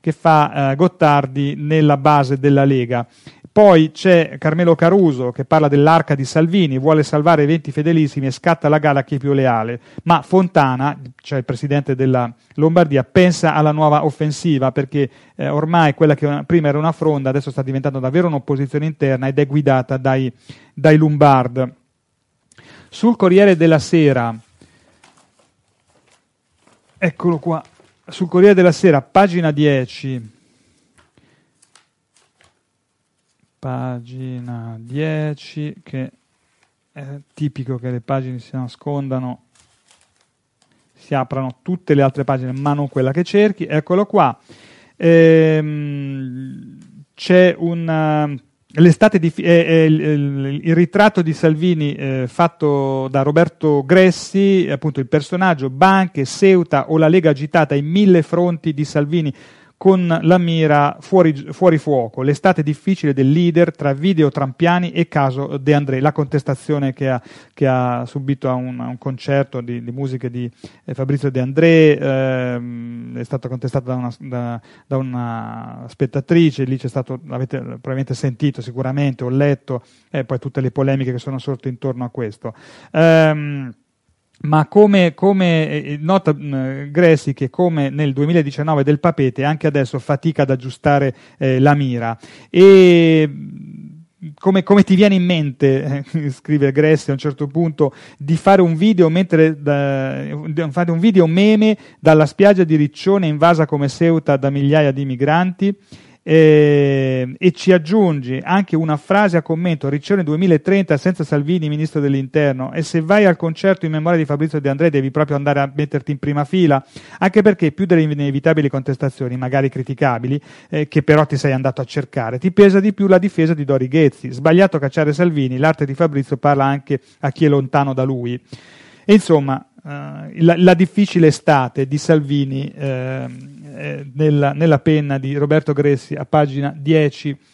che fa Gottardi nella base della Lega. Poi c'è Carmelo Caruso che parla dell'arca di Salvini, vuole salvare 20 fedelissimi e scatta la gara a chi è più leale, ma Fontana, cioè il presidente della Lombardia, pensa alla nuova offensiva perché ormai quella che prima era una fronda adesso sta diventando davvero un'opposizione interna ed è guidata dai Lombard. Sul Corriere della Sera, eccolo qua, sul Corriere della Sera, pagina 10, che è tipico che le pagine si nascondano, si aprano tutte le altre pagine ma non quella che cerchi, eccolo qua. C'è il ritratto di Salvini fatto da Roberto Gressi, appunto il personaggio banche, Ceuta o la Lega agitata ai 1000 fronti di Salvini con la mira fuori fuoco, l'estate difficile del leader tra video trampiani e caso De André, la contestazione che ha subito a un concerto di musiche di Fabrizio De André, è stata contestata da una spettatrice, lì c'è stato, l'avete probabilmente sentito sicuramente, ho letto, e poi tutte le polemiche che sono sorte intorno a questo. Ma come nota Gressi che come nel 2019 del Papete anche adesso fatica ad aggiustare la mira e come ti viene in mente, scrive Gressi a un certo punto, di fare un video fate un video meme dalla spiaggia di Riccione invasa come Ceuta da migliaia di migranti? E ci aggiungi anche una frase a commento: Riccione 2030 senza Salvini ministro dell'interno, e se vai al concerto in memoria di Fabrizio De André devi proprio andare a metterti in prima fila, anche perché più delle inevitabili contestazioni magari criticabili che però ti sei andato a cercare, ti pesa di più la difesa di Dori Ghezzi. Sbagliato cacciare Salvini, l'arte di Fabrizio parla anche a chi è lontano da lui. E insomma la difficile estate di Salvini nella penna di Roberto Gressi a pagina 10